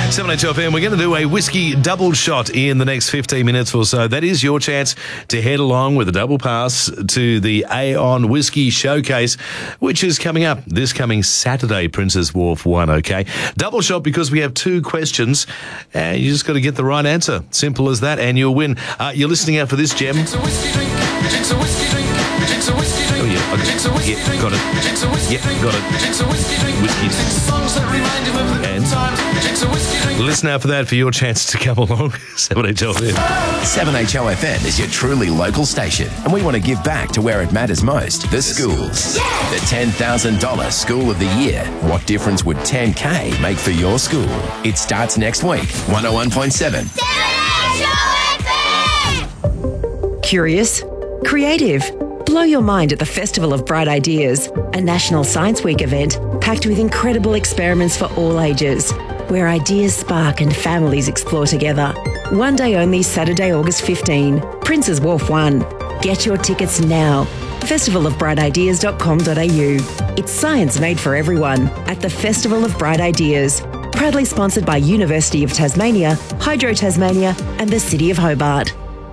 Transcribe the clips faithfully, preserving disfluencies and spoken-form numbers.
seven H F M, we're going to do a whiskey double shot in the next fifteen minutes or so. That is your chance to head along with a double pass to the Aon Whiskey Showcase, which is coming up this coming Saturday, Princes Wharf one, okay? Double shot because we have two questions, and you just got to get the right answer. Simple as that, and you'll win. Uh, you're listening out for this, Gem. Oh, yeah, okay. Yeah, got it. Yeah, got it. Whiskey. And listen out for that for your chance to come along. seven H O F M. seven H O F M is your truly local station, and we want to give back to where it matters most, the schools. Yeah. The ten thousand dollars School of the Year. What difference would ten K make for your school? It starts next week. one oh one point seven. seven H O F M! Curious? Creative? Blow your mind at the Festival of Bright Ideas, a National Science Week event packed with incredible experiments for all ages, where ideas spark and families explore together. One day only, Saturday, August fifteenth, Princes Wharf one. Get your tickets now. festival of bright ideas dot com dot a u. It's science made for everyone at the Festival of Bright Ideas. Proudly sponsored by University of Tasmania, Hydro Tasmania and the City of Hobart.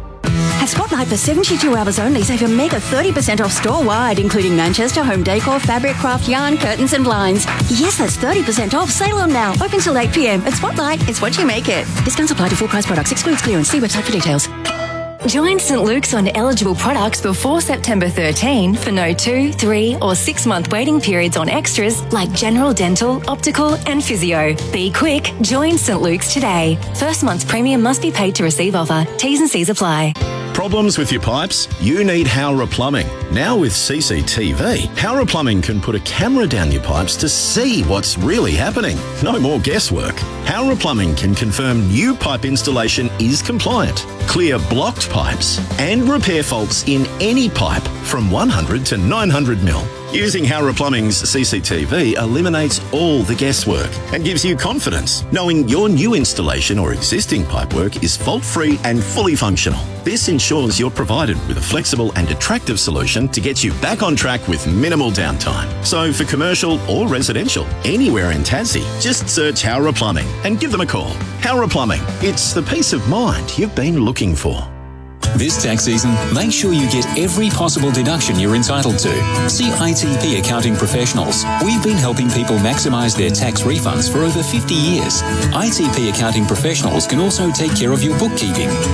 At Spotlight for seventy-two hours only, save a mega thirty percent off store-wide, including Manchester, home decor, fabric, craft, yarn, curtains and blinds. Yes, that's thirty percent off. Sale on now. Open till eight p m. At Spotlight, it's what you make it. Discounts apply to full-price products. Excludes clearance. See website for details. Join St Luke's on eligible products before September thirteenth for no two, three or six month waiting periods on extras like general, dental, optical and physio. Be quick, join St Luke's today. First month's premium must be paid to receive offer. T's and C's apply. Problems with your pipes? You need Howrah Plumbing. Now with C C T V, Howrah Plumbing can put a camera down your pipes to see what's really happening. No more guesswork. Howrah Plumbing can confirm new pipe installation is compliant, clear blocked pipes, and repair faults in any pipe from one hundred to nine hundred mil. Using Howrah Plumbing's C C T V eliminates all the guesswork and gives you confidence knowing your new installation or existing pipework is fault-free and fully functional. This ensures you're provided with a flexible and attractive solution to get you back on track with minimal downtime. So for commercial or residential, anywhere in Tassie, just search Howrah Plumbing and give them a call. Howrah Plumbing, it's the peace of mind you've been looking for. This tax season, make sure you get every possible deduction you're entitled to. See I T P Accounting Professionals. We've been helping people maximise their tax refunds for over fifty years. I T P Accounting Professionals can also take care of your bookkeeping.